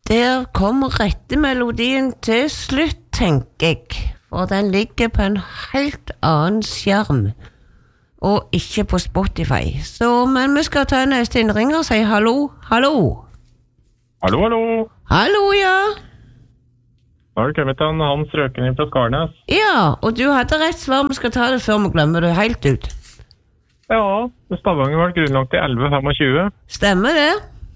Der kommer rette melodien til slutt, tenker jeg. For den ligger på en helt annen skjerm. Og ikke på Spotify. Men vi skal ta neste innringer og si hallo, hallo. Hallo, hallo. Hallo, ja. Da har du kommet til Hans Røken fra Skarnes. Ja, og du hadde rett svar. Vi skal ta det før vi glemmer det helt ut. Ja, Stavanger var grunnlagt i 1125. Stemmer det?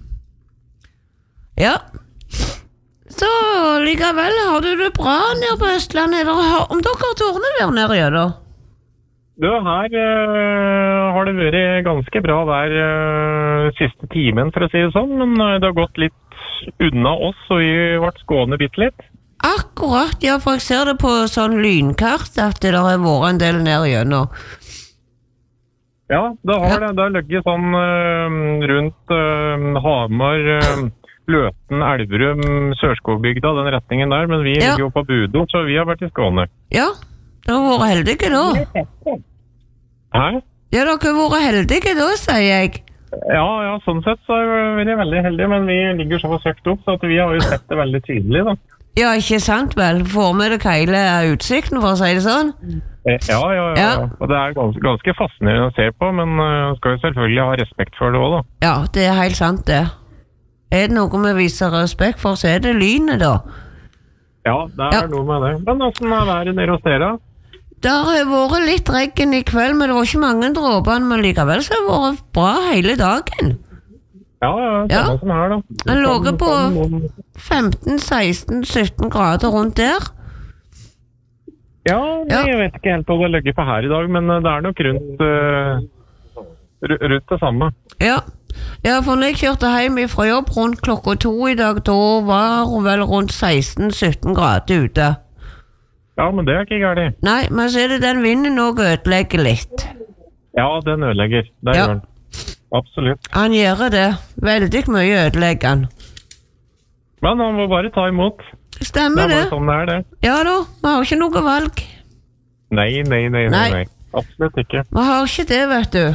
Ja. Så likevel har du det bra nede på Østlandet. Om dere tårner der nede, ja da? Du, her har det vært ganske bra hver siste timen, for å si det sånn. Men det har gått litt unna oss, og vi ble skånet bitte litt. Akkurat, ja, for jeg ser det på sånn lynkart at det har vært en del nede igjennom. Ja, det har det. Det har ligget sånn rundt Hamar, Løten, Elverum, Sørskogbygda, den retningen der. Men vi ligger jo på Budo, så vi har vært i Skåne. Ja, dere har vært heldige da. Hæ? Ja, dere har vært heldige da, sier jeg. Ja, sånn sett så er vi veldig heldige, men vi ligger så søkt opp, så at vi har jo sett det veldig tydelig da. Ja, ikke sant vel? Får med deg hele utsikten, for å si det sånn? Ja. Og det er ganske fascinerende å se på, men skal jo selvfølgelig ha respekt for det også da. Ja, det er helt sant det. Er det noe vi viser respekt for, så er det lynet da. Ja, det er noe med det. Men hvordan er været nede hos dere? Det har vært litt regn i kveld, men det var ikke mange dråper, men likevel så har det vært bra hele dagen. Ja, samme som her da. Den lå på 15, 16, 17 grader rundt der. Ja, jeg vet ikke helt hva det ligger på her i dag, men det er nok rundt det samme. Ja, for når jeg kjørte hjem fra jobb rundt 2:00 i dag, da var det vel rundt 16-17 grader ute. Ja, men det er ikke gærlig. Nei, men så er det den vinden også ødelegger litt. Ja, den ødelegger. Det gjør den. Absolutt. Han gjør det. Veldig mye ødelegger han. Men han må bare ta imot. Stemmer det. Det er bare sånn det er det. Ja da, vi har ikke noe valg. Nei. Absolutt ikke. Vi har ikke det, vet du.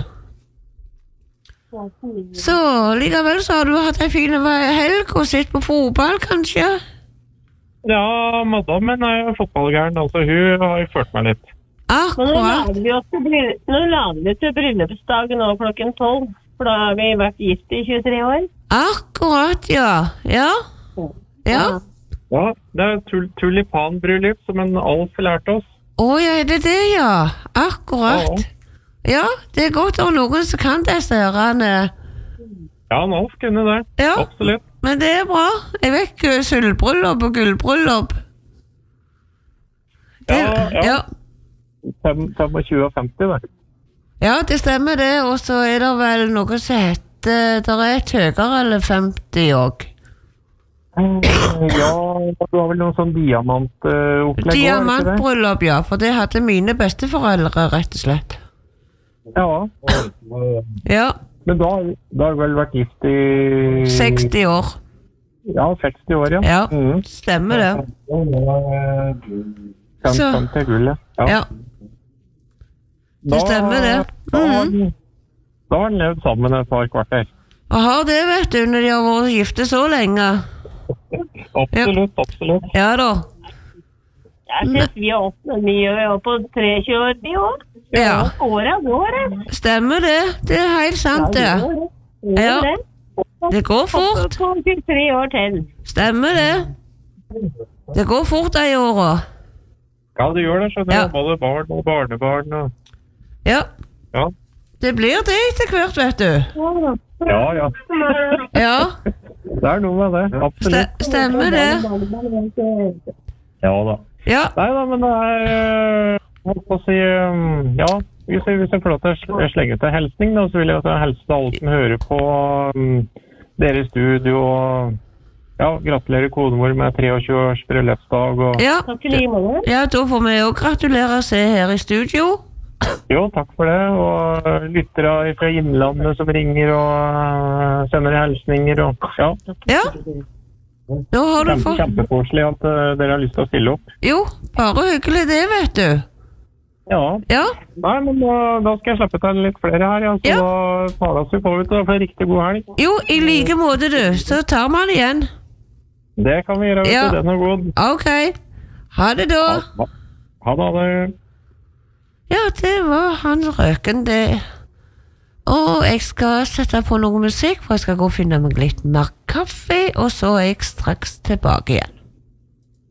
Så likevel så har du hatt en fin helg og sett på fotball, kanskje? Ja, madammen er jo fotballgæren, altså hun har jo ført meg litt. Akkurat. Nå lader vi til bryllupsdagen nå 12:00, for da har vi vært gift i 23 år. Akkurat, ja. Ja, det er tulipanbryllup som en Alf lærte oss. Ja, er det det, ja? Akkurat. Ja, det er godt å ha noen som kan disse herrene. Ja, Alf kunne det. Ja. Absolutt. Men det er bra. Jeg vet ikke, sølvbryllup og gullbryllup. Ja. 25 og 50 da. Ja, det stemmer det, og så er det vel noe som heter, der er et høyere eller 50 også. Ja, du har vel noen sånn diamantopplegg? Diamantbryllup, ja, for det hadde mine besteforeldre, rett og slett. Ja. Men da har du vel vært gift i... 60 år. Ja, 60 år, ja. Ja, stemmer det. 50 til gull, ja. Det stemmer det. Da har den levd sammen et par kvarter. Og har det, vet du, når de har vært gifte så lenge. Absolutt. Ja da. Jeg synes vi har åpnet mye på 23 år i år. Ja. Året går det. Stemmer det. Det er helt sant det. Ja. Det går fort. 23 år til. Stemmer det. Det går fort i året. Ja, det gjør det, skjønner jeg. Både barn og barnebarn og... Ja. Det blir det etter hvert, vet du. Ja. Ja. Det er noe med det, absolutt. Stemmer det. Ja da. Ja. Nei da, men det er... Jeg må si... Ja, hvis jeg får lov til å slenge til helsning, da, så vil jeg helse til alle som hører på dere i studio og... Ja, gratulerer konemor med 23-års bryllupsdag og... Ja, da får vi jo gratulere å se her i studio. Jo, takk for det, og lyttere fra Innlandet som ringer og sender helsninger og... Ja. Da har du fått... Kjempekoselig at dere har lyst til å stille opp. Jo, bare hyggelig det, vet du. Ja. Nei, men da skal jeg slippe til litt flere her, så da tar vi oss på ut og får en riktig god helg. Jo, i like måte du, så tar man igjen. Det kan vi gjøre, vet Ja. du. Den er god. Ok, ha det da. Ha det. Ja, det var han Røken, det. Og jeg skal sette på noe musikk, for jeg skal gå og finne meg litt mer kaffe, og så er jeg straks tilbake igjen.